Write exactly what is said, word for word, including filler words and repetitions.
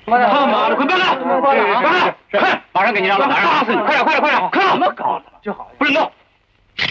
他妈的，快办案！办案！快，马上给你让了，马上打死你！快点，快点，快点！快！怎么搞的？就好，不准动！